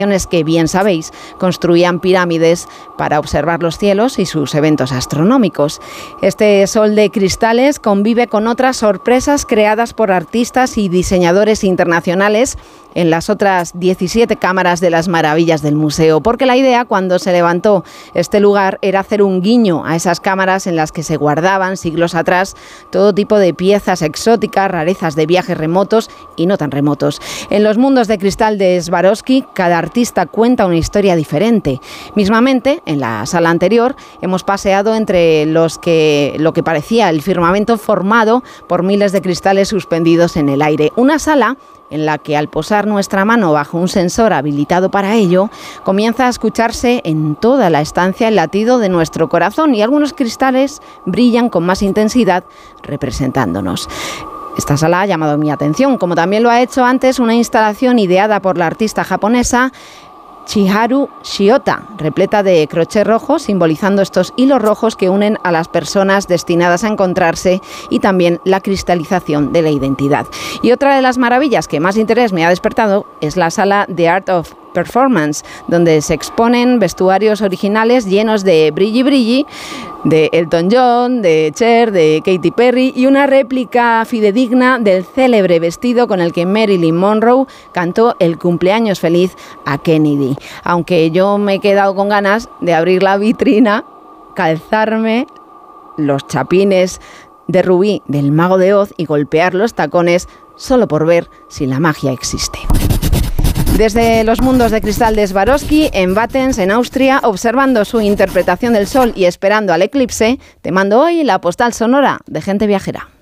que, bien sabéis, construían pirámides para observar los cielos y sus eventos astronómicos. Este sol de cristales convive con otras sorpresas creadas por artistas y diseñadores internacionales en las otras 17 cámaras de las maravillas del museo, porque la idea cuando se levantó este lugar era hacer un guiño a esas cámaras en las que se guardaban siglos atrás todo tipo de piezas exóticas, rarezas de viajes remotos y no tan remotos. En los mundos de cristal de Swarovski, cada artista cuenta una historia diferente. Mismamente, en la sala anterior, hemos paseado entre lo que parecía el firmamento formado por miles de cristales suspendidos en el aire. Una sala en la que al posar nuestra mano bajo un sensor habilitado para ello, comienza a escucharse en toda la estancia el latido de nuestro corazón y algunos cristales brillan con más intensidad representándonos. Esta sala ha llamado mi atención, como también lo ha hecho antes una instalación ideada por la artista japonesa Chiharu Shiota, repleta de crochet rojo, simbolizando estos hilos rojos que unen a las personas destinadas a encontrarse y también la cristalización de la identidad. Y otra de las maravillas que más interés me ha despertado es la sala The Art of Performance, donde se exponen vestuarios originales llenos de brilli de Elton John, de Cher, de Katy Perry y una réplica fidedigna del célebre vestido con el que Marilyn Monroe cantó el cumpleaños feliz a Kennedy. Aunque yo me he quedado con ganas de abrir la vitrina, calzarme los chapines de rubí del Mago de Oz y golpear los tacones solo por ver si la magia existe. Desde los mundos de cristal de Swarovski, en Wattens, en Austria, observando su interpretación del sol y esperando al eclipse, te mando hoy la postal sonora de Gente Viajera.